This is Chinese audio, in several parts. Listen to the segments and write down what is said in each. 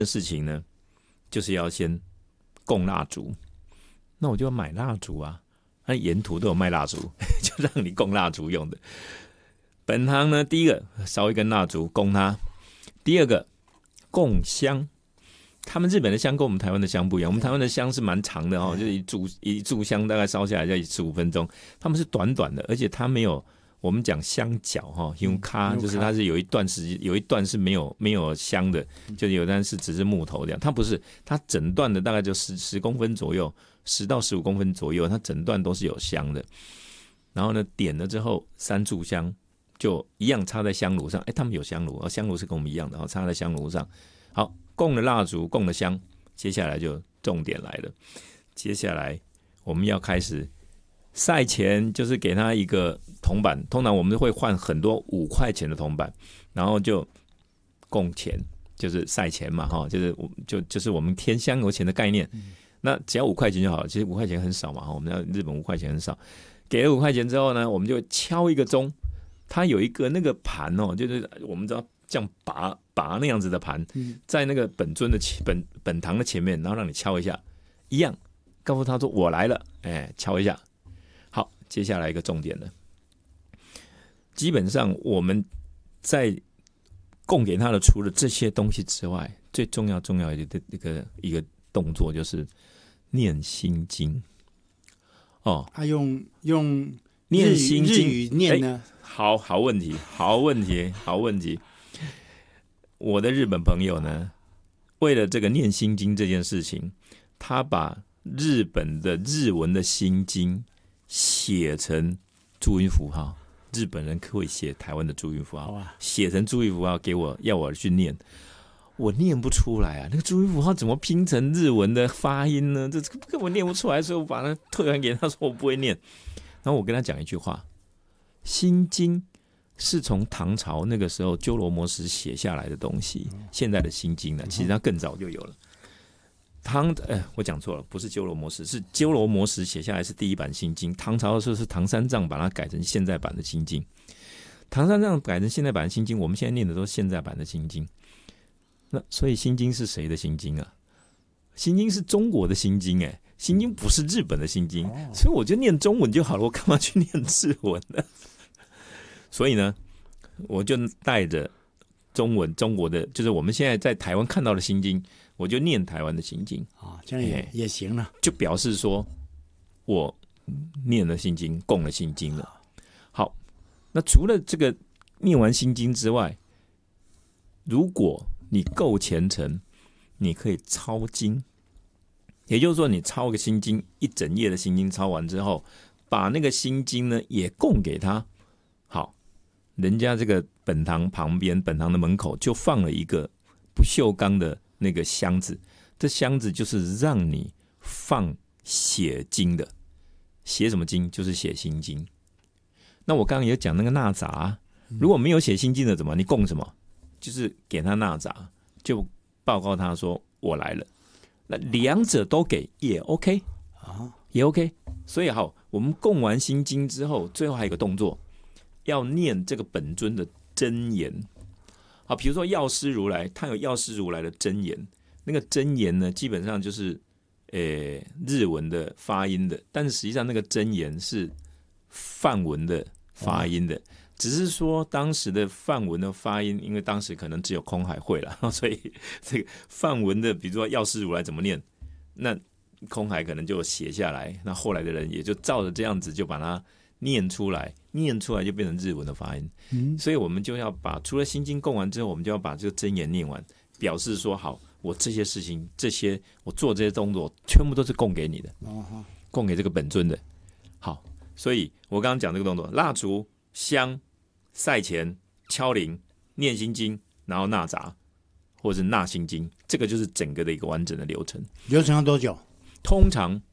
的事情呢，就是要先供蜡烛。那我就要买蜡烛啊，那沿途都有卖蜡烛，就让你供蜡烛用的。本行呢，第一个烧一根蜡烛供它，第二个供香。他们日本的香跟我们台湾的香不一样，我们台湾的香是蛮长的哦，就是一炷香大概烧下来要15分钟，他们是短短的，而且它没有我们讲香脚哈，用咖就是它是有一段是没有香的，就是有段是只是木头这样，它不是，它整段的大概就10公分左右，10到15公分左右，它整段都是有香的。然后呢，点了之后3炷香就一样插在香炉上，他们有香炉，香炉是跟我们一样的，插在香炉上。好，供了蜡烛，供了香，接下来就重点来了。接下来我们要开始赛钱，就是给他一个铜板，通常我们会换很多5块钱的铜板，然后就供钱，就是赛钱嘛，就是我们添香油钱的概念。那只要5块钱就好了，其实5块钱很少嘛，我们日本5块钱很少。给了5块钱之后呢，我们就敲一个钟，它有一个那个盘哦，就是我们知道这样拔那样子的盘，在那个本尊的本堂的前面，然后让你敲一下，一样告诉他说我来了，敲一下。好，接下来一个重点了，基本上我们在供给他的除了这些东西之外，最重要的一个动作就是念心经。哦， 用念心经日语念呢？ 好问题。我的日本朋友呢，为了这个念心经这件事情，他把日本的日文的心经写成注音符号。日本人会写台湾的注音符号，写成注音符号给我，要我去念。我念不出来啊，那个注音符号怎么拼成日文的发音呢？这根本念不出来，所以我把它退还给他，说我不会念。然后我跟他讲一句话：心经是从唐朝那个时候鸠罗摩什写下来的东西，现在的心经呢，其实它更早就有了。我讲错了，不是鸠罗摩什，是鸠罗摩什写下来是第一版心经。唐朝的时候是唐三藏把它改成现在版的心经。唐三藏改成现在版的心经，我们现在念的都是现在版的心经。那所以心经是谁的心经啊？心经是中国的心经，心经不是日本的心经，所以我就念中文就好了，我干嘛去念日文呢？所以呢，我就带着中国的，就是我们现在在台湾看到的心经，我就念台湾的心经这样也行了， 就表示说我念了心经，供了心经了。好，那除了这个念完心经之外，如果你够虔诚，你可以抄经，也就是说，你抄个心经，一整页的心经抄完之后，把那个心经呢也供给他。好，人家这个本堂旁边，本堂的门口就放了一个不锈钢的那个箱子，这箱子就是让你放写经的。写什么经？就是写心经。那我刚刚也讲那个纳杂，如果没有写心经的，怎么？你供什么？就是给他纳杂，就报告他说我来了。那两者都给也 OK 也 OK。所以好，我们供完心经之后，最后还有一个动作，要念这个本尊的真言。好，比如说药师如来，他有药师如来的真言，那个真言呢，基本上就是日文的发音的，但是实际上那个真言是梵文的发音的。只是说当时的梵文的发音，因为当时可能只有空海会了，所以这个梵文的，比如说药师如来怎么念，那空海可能就写下来，那后来的人也就照着这样子就把它念出来就变成日文的发音。所以我们就要把除了心经供完之后，我们就要把这个真言念完，表示说好，我这些事情，我做这些动作，全部都是供给你的，供给这个本尊的。好，所以我刚刚讲这个动作，蜡烛、香、赛钱、敲铃、念心经，然后纳杂或者是纳心经，这个就是整个的一个完整的流程。 流程要多久？ 通常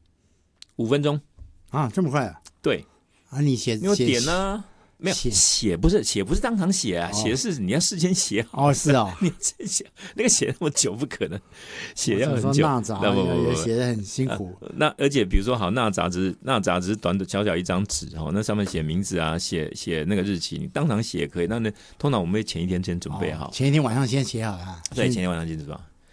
5分钟啊，这么快啊？ 对啊，你写没有点啊？没有写不是当场写啊，写是你要事先写好。 是哦， 你写那个写那么久不可能，写要很久。 纳杂也写得很辛苦。 那而且比如说好，纳杂只是短短小小一张纸，那上面写名字啊，写那个日期，你当场写也可以。那通常我们会前一天先准备好， 前一天晚上先写好了。 对，前一天晚上先准备好。